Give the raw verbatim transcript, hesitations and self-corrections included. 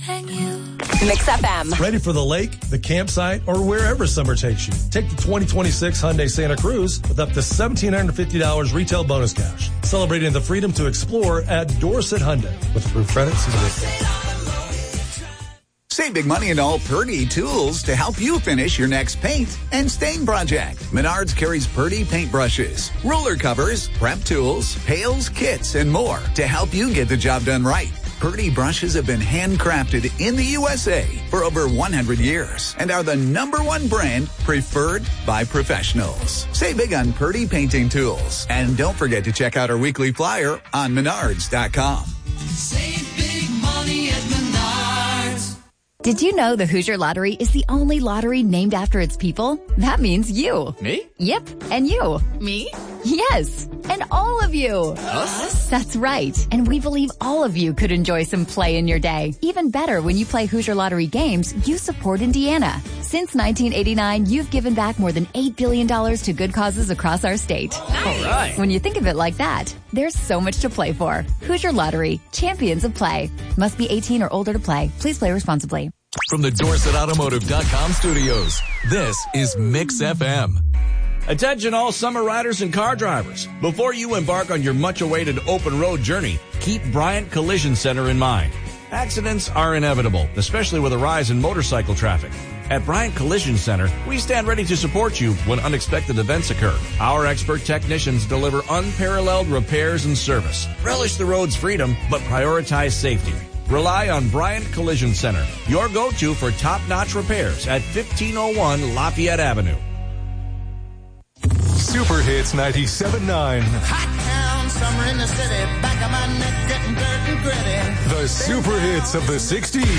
and you. Mix F M. Ready for the lake, the campsite, or wherever summer takes you? Take the twenty twenty-six Hyundai Santa Cruz with up to one thousand seven hundred fifty dollars retail bonus cash. Celebrating the freedom to explore at Dorset Hyundai. With approved credit, see the vehicle. Save big money in all Purdy tools to help you finish your next paint and stain project. Menards carries Purdy paint brushes, ruler covers, prep tools, pails, kits, and more to help you get the job done right. Purdy brushes have been handcrafted in the U S A for over one hundred years and are the number one brand preferred by professionals. Save big on Purdy painting tools. And don't forget to check out our weekly flyer on menards dot com. Save big money at Menards. Did you know the Hoosier Lottery is the only lottery named after its people? That means you. Me? Yep, and you. Me? Yes, and all of you. Us? That's right. And we believe all of you could enjoy some play in your day. Even better, when you play Hoosier Lottery games, you support Indiana. Since nineteen eighty-nine, you've given back more than eight billion dollars to good causes across our state. Nice. All right. When you think of it like that, there's so much to play for. Hoosier Lottery, champions of play. Must be eighteen or older to play. Please play responsibly. From the Dorset Automotive dot com studios, this is Mix F M. Attention all summer riders and car drivers. Before you embark on your much-awaited open road journey, keep Bryant Collision Center in mind. Accidents are inevitable, especially with a rise in motorcycle traffic. At Bryant Collision Center, we stand ready to support you when unexpected events occur. Our expert technicians deliver unparalleled repairs and service. Relish the road's freedom, but prioritize safety. Rely on Bryant Collision Center, your go-to for top-notch repairs at fifteen oh one Lafayette Avenue. Super Hits ninety-seven point nine. Hot town, summer in the city, back of my neck getting dirt and gritty. The super hits of the sixties.